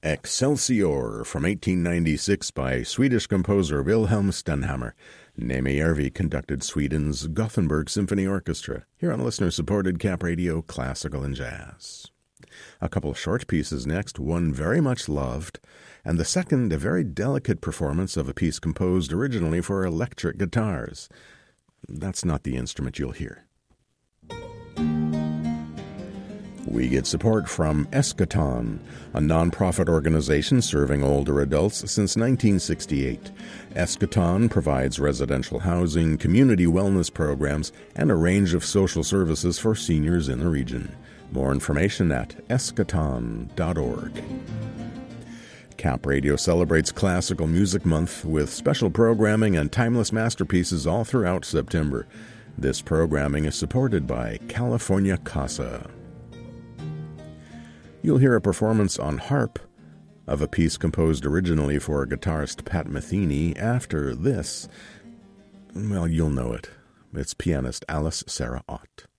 Excelsior from 1896 by Swedish composer Wilhelm Stenhammar. Neeme Järvi conducted Sweden's Gothenburg Symphony Orchestra, here on listener-supported Cap Radio Classical and Jazz. A couple of short pieces next, one very much loved, and the second a very delicate performance of a piece composed originally for electric guitars. That's not the instrument you'll hear. We get support from Eschaton, a nonprofit organization serving older adults since 1968. Eschaton provides residential housing, community wellness programs, and a range of social services for seniors in the region. More information at eschaton.org. Cap Radio celebrates Classical Music Month with special programming and timeless masterpieces all throughout September. This programming is supported by California Casa. You'll hear a performance on harp of a piece composed originally for guitarist Pat Metheny. After this, well, you'll know it. It's pianist Alice Sarah Ott.